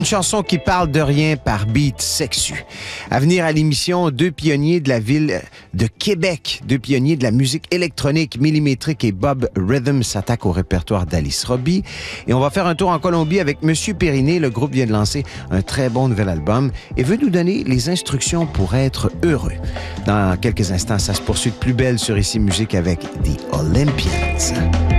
Une chanson qui parle de rien par beat sexu. À venir à l'émission, deux pionniers de la ville de Québec, deux pionniers de la musique électronique millimétrique et Bob Rhythm s'attaque au répertoire d'Alice Robbie. Et on va faire un tour en Colombie avec Monsieur Périnée. Le groupe vient de lancer un très bon nouvel album et veut nous donner les instructions pour être heureux. Dans quelques instants, ça se poursuit de plus belle sur Ici Musique avec The Olympians.